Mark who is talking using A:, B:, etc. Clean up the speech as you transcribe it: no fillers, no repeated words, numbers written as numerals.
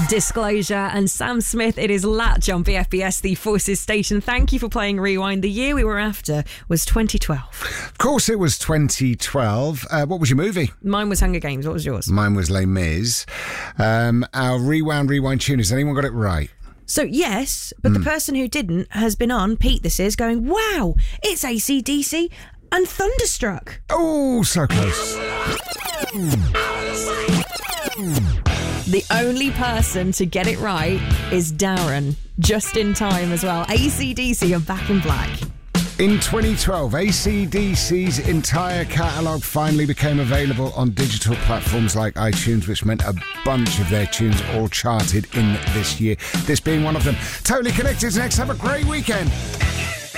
A: Disclosure and Sam Smith. It is Latch on BFBS, the Forces station. Thank you for playing Rewind. The year we were after was 2012.
B: Of course it was 2012. What was your movie?
A: Mine was Hunger Games. What was yours?
B: Mine was Les Mis. Our rewind tune. Has anyone got it right?
A: So, yes, but the person who didn't has been on, Pete this is, going, wow, it's AC/DC and Thunderstruck.
B: Oh, so close.
A: The only person to get it right is Darren, just in time as well. AC/DC are Back in Black.
B: In 2012, AC/DC's entire catalogue finally became available on digital platforms like iTunes, which meant a bunch of their tunes all charted in this year, this being one of them. Totally Connected next. Have a great weekend.